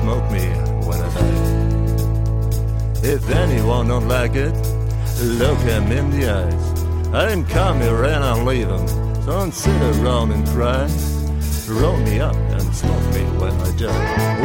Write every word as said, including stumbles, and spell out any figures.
smoke me when I die. If anyone don't like it, look him in the eyes. I didn't come here and I'm leaving, so don't sit around and cry. Roll me up and smoke me when I die.